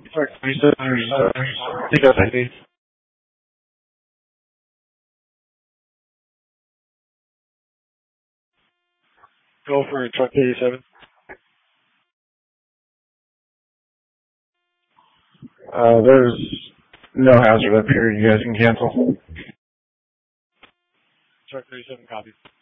Sorry, you said there's, I think that's ID. Go for truck 87. There's no hazard up here. You guys can cancel. Truck 37 copy.